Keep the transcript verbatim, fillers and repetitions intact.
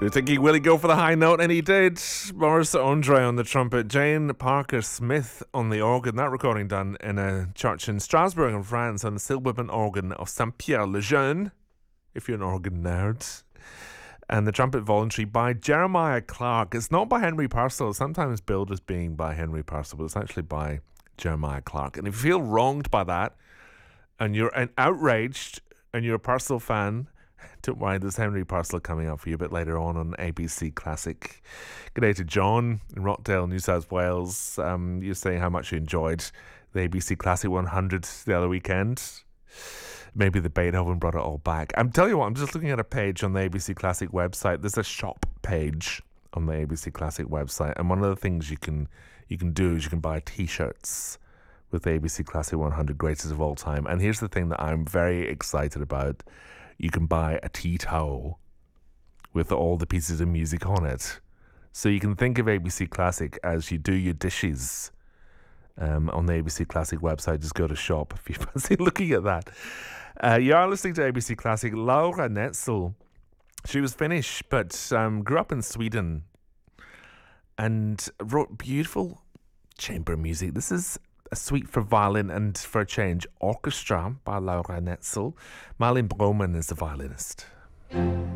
You think he will he go for the high note? And he did. Maurice Andre on the trumpet, Jane Parker Smith on the organ. That recording done in a church in Strasbourg in France on the Silberman organ of Saint Pierre le Jeune, if you're an organ nerd. And the trumpet voluntary by Jeremiah Clark. It's not by Henry Purcell. It's sometimes billed as being by Henry Purcell, but it's actually by Jeremiah Clark. And if you feel wronged by that, and you're outraged, and you're a Purcell fan, don't worry, there's Henry Purcell coming up for you a bit later on on A B C Classic. Good day to John in Rockdale, New South Wales. Um, you're saying how much you enjoyed the A B C Classic one hundred the other weekend. Maybe the Beethoven brought it all back. I'm telling you what, I'm just looking at a page on the A B C Classic website. There's a shop page on the A B C Classic website, and one of the things you can you can do is you can buy T-shirts with the A B C Classic one hundred Greatest of All Time. And here's the thing that I'm very excited about. You can buy a tea towel with all the pieces of music on it. So you can think of A B C Classic as you do your dishes. Um, on the A B C Classic website, just go to shop if you fancy looking at that. Uh, you are listening to A B C Classic. Laura Netzel, she was Finnish, but um, grew up in Sweden and wrote beautiful chamber music. This is a suite for violin and, for a change, orchestra by Laura Netzel. Malin Broman is the violinist.